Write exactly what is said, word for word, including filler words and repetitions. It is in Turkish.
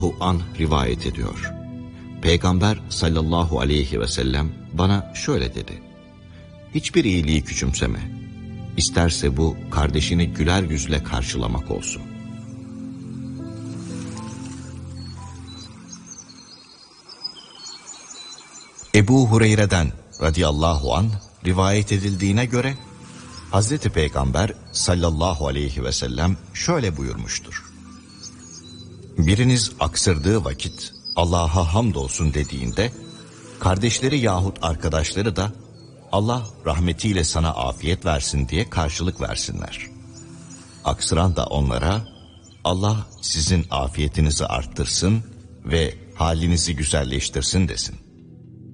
an rivayet ediyor. Peygamber sallallahu aleyhi ve sellem bana şöyle dedi: hiçbir iyiliği küçümseme. İsterse bu kardeşini güler yüzle karşılamak olsun. Ebu Hureyre'den radıyallahu anh rivayet edildiğine göre Hazreti Peygamber sallallahu aleyhi ve sellem şöyle buyurmuştur: biriniz aksırdığı vakit Allah'a hamdolsun dediğinde, kardeşleri yahut arkadaşları da Allah rahmetiyle sana afiyet versin diye karşılık versinler. Aksıran da onlara Allah sizin afiyetinizi arttırsın ve halinizi güzelleştirsin desin.